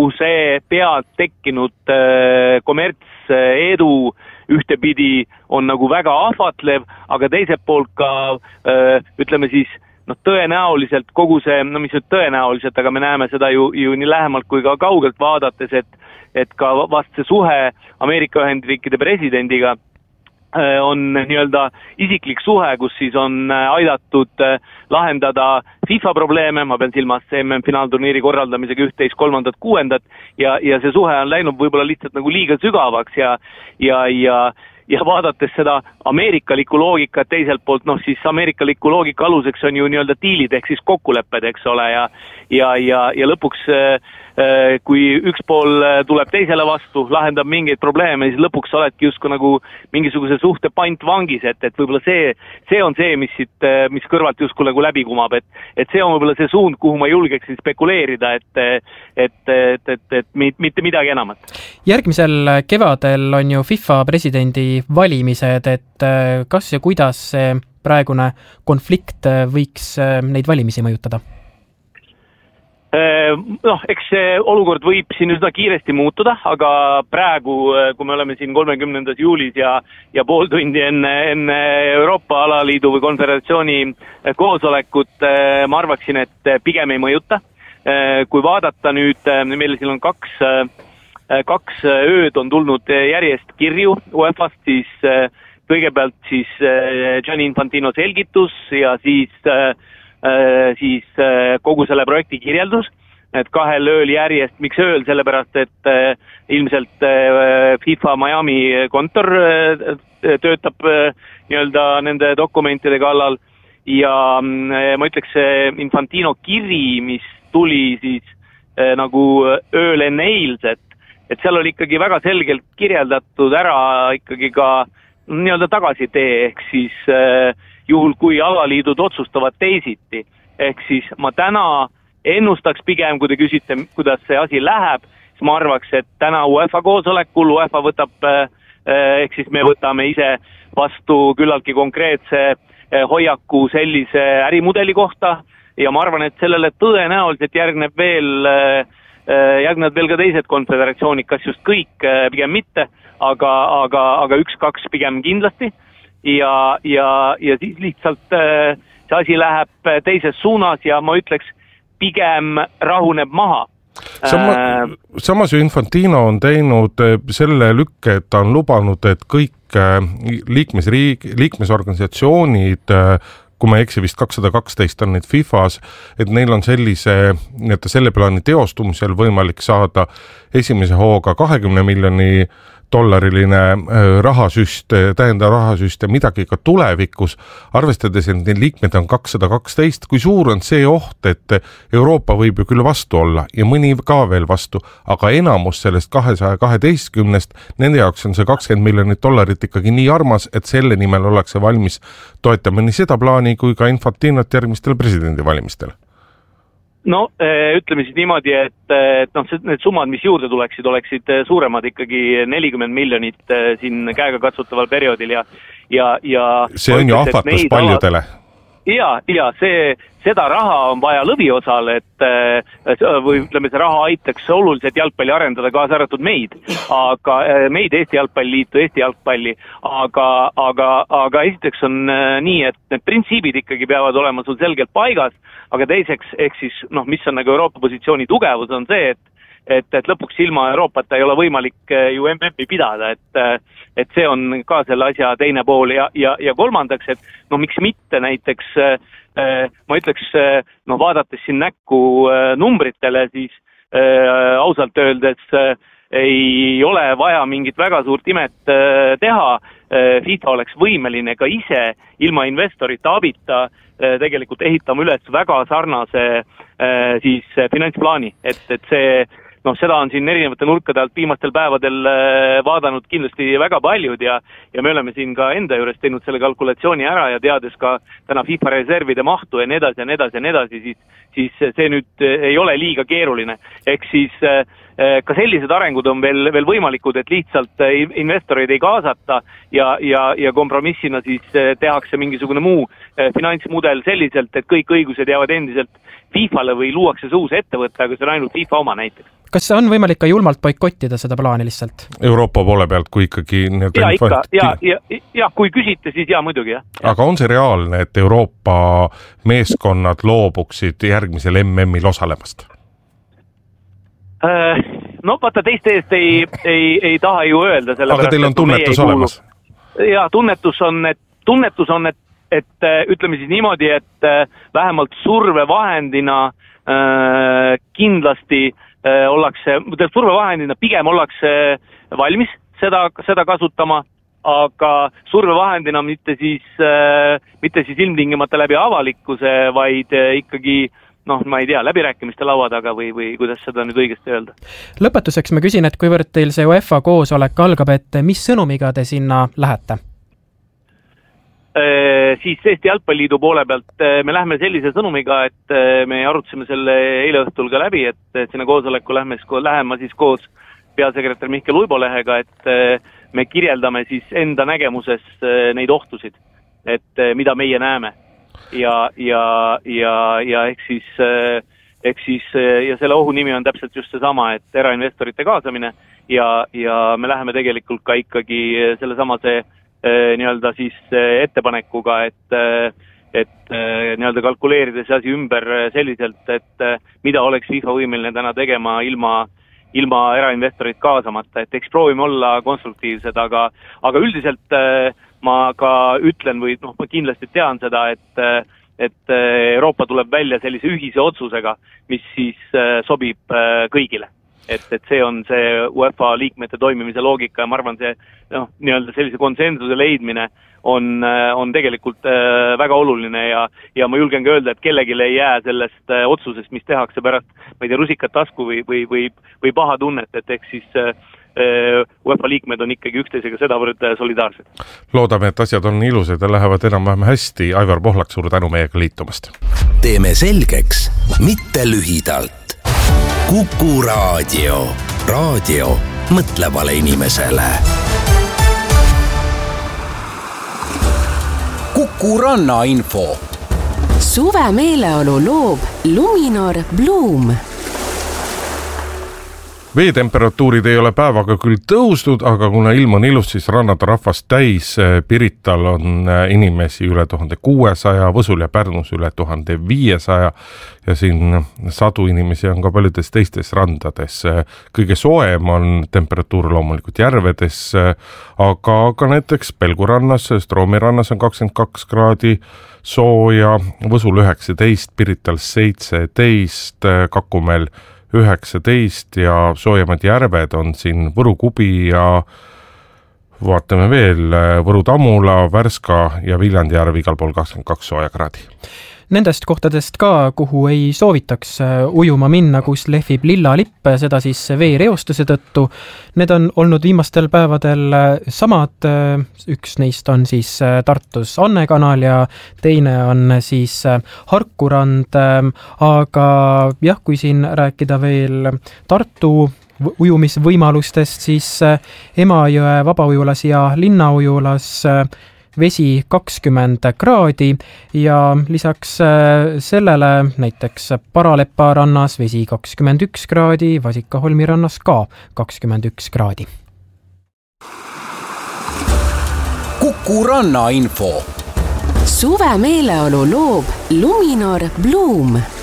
kogu see pealt tekkinud kommertsedu ühtepidi on nagu väga ahvatlev, aga teiselt poolt ka ütleme siis tõenäoliselt kogu see, mis nüüd tõenäoliselt, aga me näeme seda ju nii lähemalt kui ka kaugelt vaadates, et ka vast see suhe Ameerika Ühendriikide presidendiga on nii-öelda isiklik suhe, kus siis on aidatud lahendada FIFA probleeme, ma pean silmas MM-finaalturniiri korraldamisega 11, 3, 6 ja see suhe on läinud võib-olla lihtsalt nagu liiga sügavaks ja vaadates seda ameerikalikku loogikat teiselt poolt, siis ameerikalikku loogika aluseks on ju nii-öelda diilid ehk siis kokkulepped, eks ole, ja lõpuks kui üks pool tuleb teisele vastu, lahendab mingeid probleeme, siis lõpuks oledki justkui nagu mingisuguse suhte pantvangis, et võib-olla see on see, mis kõrvalt justkui nagu läbi kumab, et see on võib-olla see suund, kuhu ma julgeksin spekuleerida, et mitte midagi enamat. Järgmisel kevadel on ju FIFA presidendi valimised, et kas ja kuidas see praegune konflikt võiks neid valimisi mõjutada? Eks see olukord võib siin üsna kiiresti muutuda, aga praegu, kui me oleme siin 30. juulis ja pool tundi enne Euroopa alaliidu või konföderatsiooni koosolekut, ma arvaksin, et pigem ei mõjuta. Kui vaadata nüüd, meil siin on kaks ööd on tulnud järjest kirju UEFA-st, siis kõigepealt siis Gianni Infantino selgitus ja siis kogu selle projekti kirjeldus, et 2 ööl järjest, miks ööl, sellepärast, et ilmselt FIFA Miami kontor töötab nii-öelda nende dokumentide kallal ja ma ütleks, Infantino kiri, mis tuli siis nagu ööl enne eilset, et seal oli ikkagi väga selgelt kirjeldatud ära ikkagi ka nii-öelda tagasitee, ehk siis juhul, kui alaliidud otsustavad teisiti. Ehk siis ma täna ennustaks pigem, kui te küsite, kuidas see asi läheb, siis ma arvaks, et täna UEFA koosolekul UEFA võtab, ehk siis me võtame ise vastu küllaltki konkreetse hoiaku sellise ärimudeli kohta ja ma arvan, et sellele tõenäoliselt järgneb veel ka teised konföderatsioonid, kas just kõik, pigem mitte, aga 1-2 pigem kindlasti. Ja siis lihtsalt see asi läheb teises suunas ja ma ütleks, pigem rahuneb maha. Samas ju Infantino on teinud selle lükke, et ta on lubanud, et kõik liikmesorganisatsioonid, kui ma ei eksi, vist 212 on neid FIFAs, et neil on selle plaani teostumisel võimalik saada esimese hooga 20 miljoni dollariline rahasüst, täiendav rahasüst ja midagi ka tulevikus, arvestades, et neid liikmed on 212, kui suur on see oht, et Euroopa võib ju küll vastu olla ja mõni ka veel vastu, aga enamus sellest 212-st, nende jaoks on see 20 miljonit dollarit ikkagi nii armas, et selle nimel ollakse valmis toetama nii seda plaani kui ka Infantinot järgmistel presidendivalimistel. Ütleme siis niimoodi, et need summad, mis juurde oleksid suuremad ikkagi 40 miljonit siin käega katsutaval perioodil ja see on ju ahvatlus paljudele. Ja seda raha on vaja lõviosal, või ütleme, see raha aitaks oluliselt jalgpalli arendada, kaasa arvatud meid, aga meid Eesti Jalgpalliliitu, Eesti jalgpalli, aga esiteks on nii, et need printsiibid ikkagi peavad olema sul selgelt paigas, aga teiseks, ehk siis, mis on nagu Euroopa positsiooni tugevus, on see, et lõpuks ilma Euroopata ei ole võimalik ju MM-i pidada, et see on ka selle asja teine pool ja kolmandaks, et miks mitte näiteks, ma ütleks, vaadates siin näkku numbritele, siis ausalt öeldes ei ole vaja mingit väga suurt imet teha, FIFA oleks võimeline ka ise ilma investorite abita tegelikult ehitama üles väga sarnase siis finantsplaani, et see seda on siin erinevate nurkade alt viimastel päevadel vaadanud kindlasti väga paljud ja me oleme siin ka enda juures teinud selle kalkulatsiooni ära ja teades ka täna FIFA reservide mahtu ja nii edasi, siis see nüüd ei ole liiga keeruline. Ehk siis ka sellised arengud on veel võimalikud, et lihtsalt investoreid ei kaasata ja kompromissina siis tehakse mingisugune muu finantsmudel selliselt, et kõik õigused jäävad endiselt FIFA-le või luuakse see uus ettevõte, aga see on ainult FIFA oma näiteks. Kas on võimalik ka julmalt boikottida seda plaani lihtsalt? Euroopa poole pealt, kui ikkagi... Ja kui küsite, siis muidugi, jah. Aga on see reaalne, et Euroopa meeskonnad loobuksid järgmisel MM-il osalemast? No vaata, teiste eest ei taha ju öelda. Aga teil on tunnetus olemas? Ja tunnetus on, et ütleme siis niimoodi, et vähemalt survevahendina kindlasti survevahendina pigem ollakse valmis seda kasutama, aga survevahendina mitte siis ilmtingimata läbi avalikkuse, vaid ikkagi ma ei tea, läbirääkimiste laua taga või kuidas seda nüüd õigesti öelda. Lõpetuseks ma küsin, et kuivõrd teil see UEFA koosolek algab, et mis sõnumiga te sinna lähete? Siis Eesti Jalgpalliliidu poole pealt me lähme sellise sõnumiga, et me arutasime selle eile õhtul ka läbi, et sinna koosoleku lähema siis koos peasekretär Mihkel Uibolehega, et me kirjeldame siis enda nägemuses neid ohtusid, et mida meie näeme. Ja ehk siis ja selle ohu nimi on täpselt just seesama, et erainvestorite kaasamine ja me läheme tegelikult ka ikkagi selle samase nii-öelda siis ettepanekuga, et nii-öelda kalkuleerida see asi ümber selliselt, et mida oleks FIFA võimeline täna tegema ilma erainvestorit kaasamata, et eks proovime olla konstruktiivsed, aga üldiselt ma ka ütlen või ma kindlasti tean seda, et Euroopa tuleb välja sellise ühise otsusega, mis siis sobib kõigile. Et see on see UEFA liikmete toimimise loogika ja ma arvan, see nii-öelda sellise konsensuse leidmine on tegelikult väga oluline ja ma julgen ka öelda, et kellelgi ei jää sellest otsusest, mis tehakse pärast, ma ei tea, rusikat tasku või paha tunnet, et eks siis UEFA liikmed on ikkagi üksteisega sedavõrd solidaarsed. Loodame, et asjad on ilusad ja lähevad enam-vähem hästi. Aivar Pohlak, suur tänu meiega liitumast. Teeme selgeks, mitte lühidalt. Kuku Raadio. Raadio mõtlevale inimesele. Kuku rannainfo. Suve meeleolu loob Luminor Bloom. Veetemperatuurid ei ole päevaga küll tõusnud, aga kuna ilm on ilus, siis rannad rahvast täis. Pirital on inimesi üle 1600, Võsul ja Pärnus üle 1500 ja siin sadu inimesi on ka paljudes teistes randades. Kõige soojem on temperatuur loomulikult järvedes, aga ka näiteks Pelgu rannas, Stroomi rannas on 22 kraadi sooja, Võsul 19, Pirital 17, Kakumäel 19 ja soojemad järved on siin Võru Kubi ja vaatame veel Võru-Tamula, Värska ja Viljandjärv igal pool 22 sooja kraadi. Nendest kohtadest ka, kuhu ei soovitaks ujuma minna, kus lehvib lilla lipp, seda siis veereostuse tõttu. Need on olnud viimastel päevadel samad, üks neist on siis Tartus Anne kanal ja teine on siis Harkurand, aga jah, kui siin rääkida veel Tartu ujumisvõimalustest, siis Emajõe vabaujulas ja linnaujulas vesi 20 kraadi ja lisaks sellele näiteks Paralepa rannas vesi 21 kraadi, Vasikaholmi rannas ka 21 kraadi. Kuku rannainfo. Suve meeleolu loob Luminor Bloom.